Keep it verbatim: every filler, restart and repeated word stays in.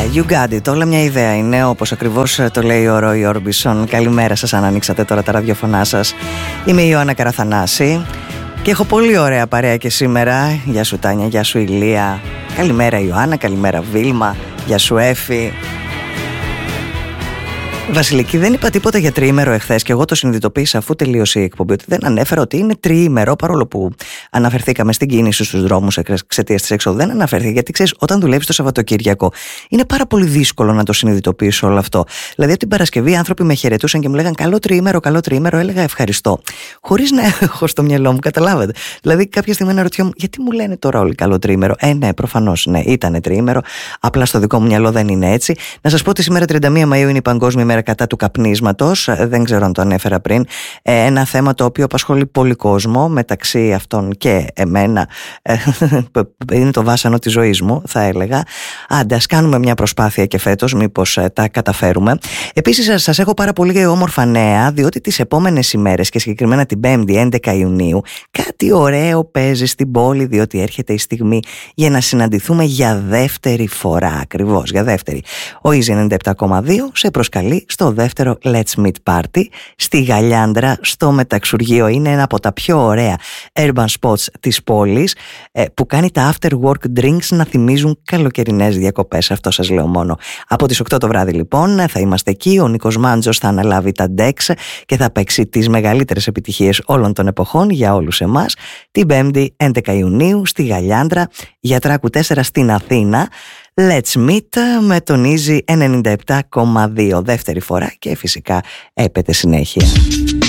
You got it. Όλα μια ιδέα είναι, όπως ακριβώς το λέει ο Ρόι Όρμπισον. Καλημέρα σας, αν ανοίξατε τώρα τα ραδιοφωνά σας. Είμαι η Ιωάννα Καραθανάση και έχω πολύ ωραία παρέα και σήμερα. Γεια σου Τάνια, γεια σου Ηλία. Καλημέρα Ιωάννα, καλημέρα Βίλμα. Γεια σου Έφη. Βασιλική, δεν είπα τίποτα για τριήμερο εχθές και εγώ το συνειδητοποίησα αφού τελείωσε η εκπομπή ότι δεν ανέφερα ότι είναι τριήμερο, παρόλο που αναφερθήκαμε στην κίνηση στους δρόμους εξαιτίας της έξοδου. Δεν αναφέρθηκε γιατί ξέρεις, όταν δουλεύεις το Σαββατοκύριακο είναι πάρα πολύ δύσκολο να το συνειδητοποιήσεις όλο αυτό. Δηλαδή, από την Παρασκευή οι άνθρωποι με χαιρετούσαν και μου λέγαν καλό τριήμερο, καλό τριήμερο, έλεγα ευχαριστώ. Χωρίς να έχω στο μυαλό μου, καταλάβατε. Δηλαδή, κάποια στιγμή αναρωτιόμουν γιατί μου λένε τώρα όλοι καλό τριήμερο. Ε, ναι, προφανώς, ναι, ήταν τριήμερο. Απλά στο δικό μου μυαλό δεν είναι έτσι. Να σας πω ότι σήμερα τριάντα μία Μαΐου είναι η Παγκόσμια Μέρα κατά του καπνίσματος. Δεν ξέρω αν το ανέφερα πριν. Ένα θέμα το οποίο απασχολεί πολύ κόσμο, μεταξύ αυτών και εμένα. Είναι το βάσανο της ζωής μου, θα έλεγα. Άντε, ας κάνουμε μια προσπάθεια και φέτος, μήπως τα καταφέρουμε. Επίσης, σας έχω πάρα πολύ όμορφα νέα, διότι τις επόμενες ημέρες και συγκεκριμένα την Πέμπτη, έντεκα Ιουνίου, κάτι ωραίο παίζει στην πόλη, διότι έρχεται η στιγμή για να συναντηθούμε για δεύτερη φορά. Ακριβώς, για δεύτερη. Ο Easy ενενήντα επτά κόμμα δύο σε προσκαλεί στο δεύτερο Let's Meet Party στη Γαλιάνδρα, στο Μεταξουργείο. Είναι ένα από τα πιο ωραία urban spots της πόλης, που κάνει τα after work drinks να θυμίζουν καλοκαιρινές διακοπές. Αυτό σας λέω μόνο. Από τις οκτώ το βράδυ λοιπόν θα είμαστε εκεί. Ο Νίκος Μάντζος θα αναλάβει τα ντεξ και θα παίξει τις μεγαλύτερες επιτυχίες όλων των εποχών για όλους εμάς. Την Πέμπτη έντεκα Ιουνίου στη Γαλιάνδρα, Γιατράκου τέσσερα στην Αθήνα. Let's Meet με τον Easy ενενήντα επτά κόμμα δύο. Δεύτερη φορά και φυσικά έπεται συνέχεια.